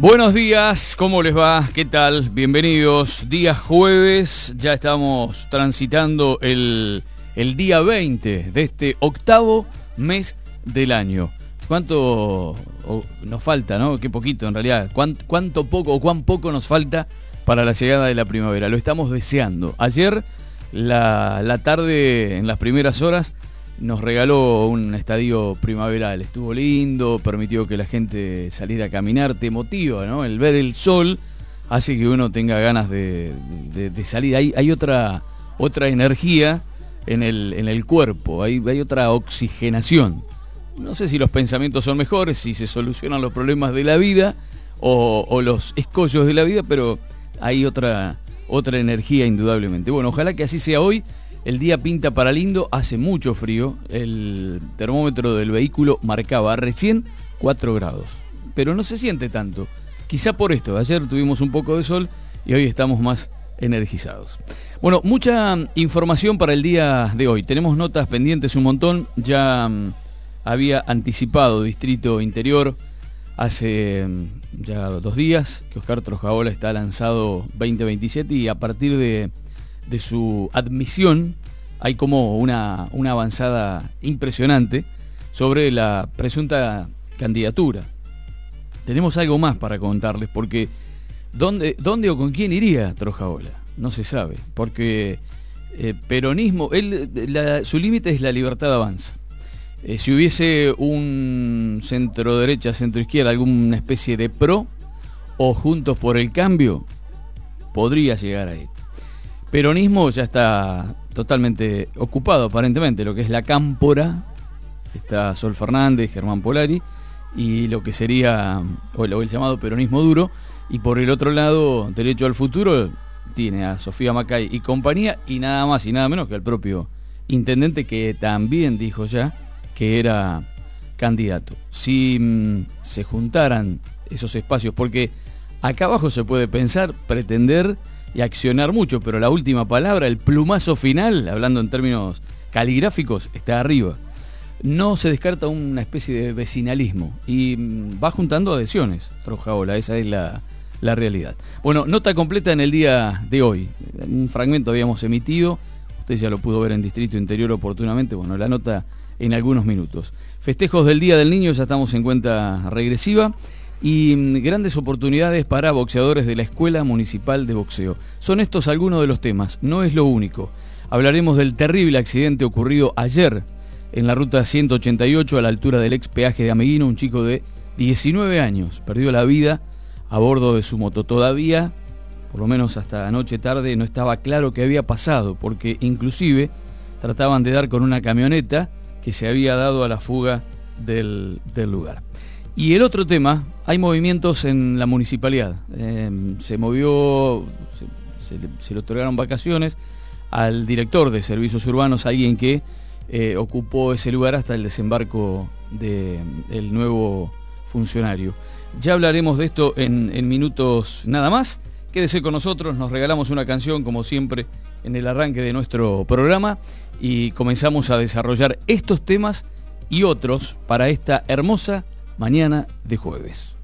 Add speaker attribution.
Speaker 1: Buenos días, ¿cómo les va? ¿Qué tal? Bienvenidos. Día jueves, ya estamos transitando el día 20 de este octavo mes del año. ¿Cuánto nos falta, no? Qué poquito en realidad. ¿Cuánto poco o cuán poco nos falta para la llegada de la primavera? Lo estamos deseando. Ayer, la tarde, en las primeras horas, nos regaló un estadio primaveral. Estuvo lindo, permitió que la gente saliera a caminar, te motiva, ¿no? El ver el sol hace que uno tenga ganas de salir. Hay otra energía en el cuerpo, hay otra oxigenación. No sé si los pensamientos son mejores, si se solucionan los problemas de la vida o los escollos de la vida, pero hay otra energía indudablemente. Bueno, ojalá que así sea hoy. El día pinta para lindo, hace mucho frío, el termómetro del vehículo marcaba recién 4 grados, pero no se siente tanto, quizá por esto, ayer tuvimos un poco de sol y hoy estamos más energizados. Bueno, mucha información para el día de hoy, tenemos notas pendientes un montón, ya había anticipado Distrito Interior hace ya 2 días que Oscar Trojaola está lanzado 2027 y a partir de su admisión hay como una avanzada impresionante sobre la presunta candidatura. Tenemos algo más para contarles porque ¿dónde o con quién iría Trojaola? No se sabe, porque peronismo, su límite es la Libertad Avanza. Si hubiese un centro derecha, centro izquierda, alguna especie de PRO o Juntos por el Cambio, podría llegar ahí. Peronismo ya está totalmente ocupado aparentemente, lo que es la cámpora, está Sol Fernández, Germán Polari, y lo que sería o el llamado peronismo duro, y por el otro lado, Derecho al Futuro, tiene a Sofía Macay y compañía, y nada más y nada menos que al propio intendente, que también dijo ya que era candidato. Si se juntaran esos espacios, porque acá abajo se puede pensar, pretender y accionar mucho, pero la última palabra, el plumazo final, hablando en términos caligráficos, está arriba. No se descarta una especie de vecinalismo y va juntando adhesiones, Trojaola, esa es la realidad. Bueno, nota completa en el día de hoy. Un fragmento habíamos emitido, usted ya lo pudo ver en Distrito Interior oportunamente, bueno, la nota en algunos minutos. Festejos del Día del Niño, ya estamos en cuenta regresiva. Y grandes oportunidades para boxeadores de la Escuela Municipal de Boxeo. Son estos algunos de los temas, no es lo único. Hablaremos del terrible accidente ocurrido ayer en la ruta 188 a la altura del ex peaje de Ameguino. Un chico de 19 años perdió la vida a bordo de su moto. Todavía, por lo menos hasta anoche tarde, no estaba claro qué había pasado, porque inclusive trataban de dar con una camioneta que se había dado a la fuga del lugar. Y el otro tema, hay movimientos en la municipalidad. Se movió, se le otorgaron vacaciones al director de servicios urbanos, alguien que ocupó ese lugar hasta el desembarco del nuevo funcionario. Ya hablaremos de esto en minutos nada más. Quédese con nosotros, nos regalamos una canción como siempre en el arranque de nuestro programa y comenzamos a desarrollar estos temas y otros para esta hermosa mañana de jueves.